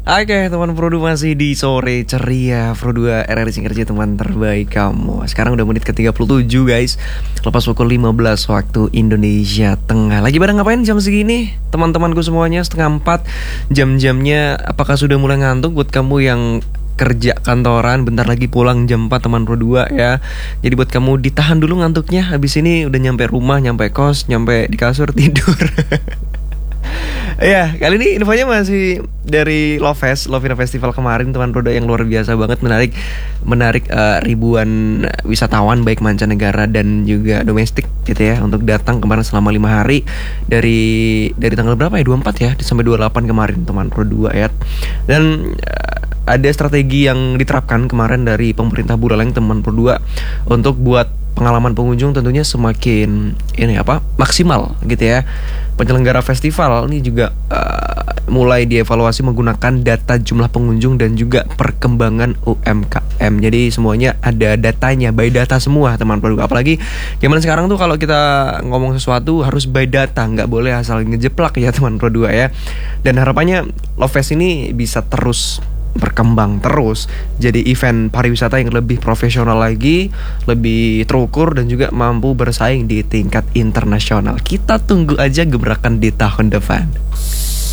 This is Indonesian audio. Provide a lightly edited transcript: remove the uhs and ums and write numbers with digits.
Oke, teman Pro 2 masih di sore ceria Pro 2 RRI Singkerja, teman terbaik kamu. Sekarang udah menit ke-37 guys, lepas pukul 15 waktu Indonesia Tengah. Lagi pada ngapain jam segini? Teman-temanku semuanya setengah 4 jam-jamnya. Apakah sudah mulai ngantuk buat kamu yang kerja kantoran? Bentar lagi pulang jam 4 teman Pro 2 ya. Jadi buat kamu ditahan dulu ngantuknya. Habis ini udah nyampe rumah, nyampe kos, nyampe di kasur tidur. Ya, kali ini infonya masih dari Lovina Festival kemarin, teman Roda, yang luar biasa banget, menarik ribuan wisatawan baik mancanegara dan juga domestik gitu ya untuk datang kemarin selama 5 hari dari tanggal berapa ya? 24 ya sampai 28 kemarin teman Roda 2 ya. Dan ada strategi yang diterapkan kemarin dari pemerintah Buleleng teman Pro 2 untuk buat pengalaman pengunjung tentunya semakin maksimal gitu ya. Penyelenggara festival ini juga mulai dievaluasi menggunakan data jumlah pengunjung dan juga perkembangan UMKM. Jadi semuanya ada datanya, by data semua teman Pro 2. Apalagi zaman sekarang tuh kalau kita ngomong sesuatu harus by data, nggak boleh asal ngejeplak ya teman Pro 2 ya. Dan harapannya Lovefest ini bisa terus berkembang terus jadi event pariwisata yang lebih profesional lagi, lebih terukur dan juga mampu bersaing di tingkat internasional. Kita tunggu aja gebrakan di tahun depan.